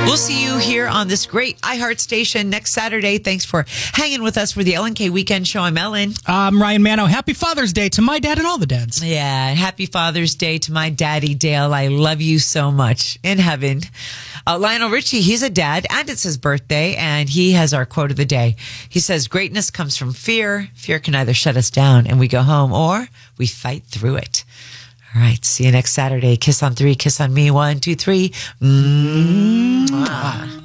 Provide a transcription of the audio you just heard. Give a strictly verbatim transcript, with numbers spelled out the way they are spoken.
We'll see you here on this great iHeart station next Saturday. Thanks for hanging with us for the Ellen K Weekend Show. I'm Ellen. I'm Ryan Manno. Happy Father's Day to my dad and all the dads. Yeah, happy Father's Day to my daddy, Dale. I love you so much in heaven. Uh, Lionel Richie, he's a dad, and it's his birthday, and he has our quote of the day. He says, greatness comes from fear. Fear can either shut us down and we go home, or we fight through it. All right, see you next Saturday. Kiss on three, kiss on me. One, two, three. Mwah.